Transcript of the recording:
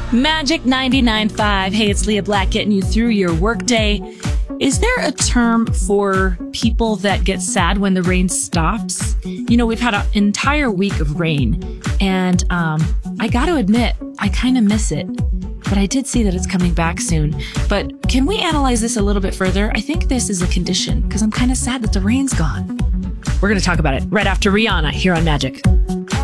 Magic 99.5. Hey, it's Leah Black getting you through your workday. Is there a term for people that get sad when the rain stops? You know, we've had an entire week of rain, and I got to admit, I kind of miss it. But I did see that it's coming back soon. But can we analyze this a little bit further? I think this is a condition because I'm kind of sad that the rain's gone. We're going to talk about it right after Rihanna here on Magic.